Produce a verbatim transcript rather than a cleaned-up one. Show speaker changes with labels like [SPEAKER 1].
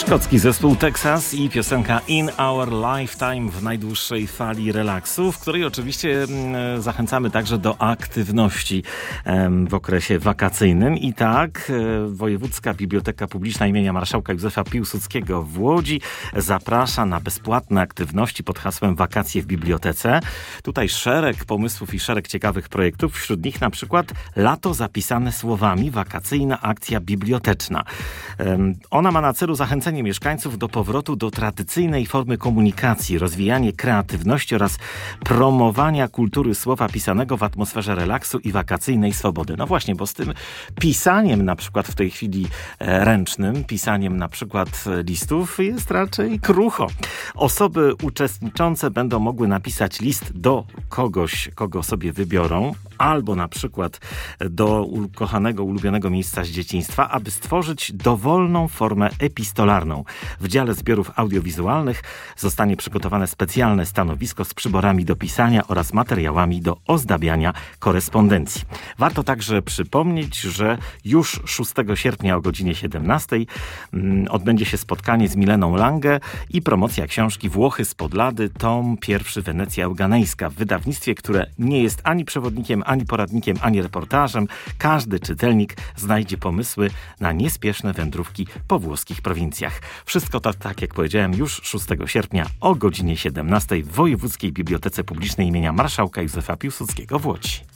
[SPEAKER 1] Szkocki zespół Texas i piosenka In Our Lifetime w najdłuższej fali relaksu, w której oczywiście zachęcamy także do aktywności w okresie wakacyjnym. I tak Wojewódzka Biblioteka Publiczna imienia Marszałka Józefa Piłsudskiego w Łodzi zaprasza na bezpłatne aktywności pod hasłem Wakacje w Bibliotece. Tutaj szereg pomysłów i szereg ciekawych projektów. Wśród nich na przykład Lato zapisane słowami, wakacyjna akcja biblioteczna. Ona ma na celu zachęcenie mieszkańców do powrotu do tradycyjnej formy komunikacji, rozwijanie kreatywności oraz promowania kultury słowa pisanego w atmosferze relaksu i wakacyjnej swobody. No właśnie, bo z tym pisaniem na przykład w tej chwili ręcznym, pisaniem na przykład listów jest raczej krucho. Osoby uczestniczące będą mogły napisać list do kogoś, kogo sobie wybiorą, albo na przykład do ukochanego, ulubionego miejsca z dzieciństwa, aby stworzyć dowolną formę epistolarną. W dziale zbiorów audiowizualnych zostanie przygotowane specjalne stanowisko z przyborami do pisania oraz materiałami do ozdabiania korespondencji. Warto także przypomnieć, że już szóstego sierpnia o godzinie siedemnastej odbędzie się spotkanie z Mileną Lange i promocja książki Włochy z Podlady, tom pierwszy Wenecja Euganejska w wydawnictwie, które nie jest ani przewodnikiem, ani poradnikiem, ani reportażem. Każdy czytelnik znajdzie pomysły na niespieszne wędrówki po włoskich prowincjach. Wszystko to, tak jak powiedziałem, już szóstego sierpnia o godzinie siedemnastej w Wojewódzkiej Bibliotece Publicznej imienia Marszałka Józefa Piłsudskiego w Łodzi.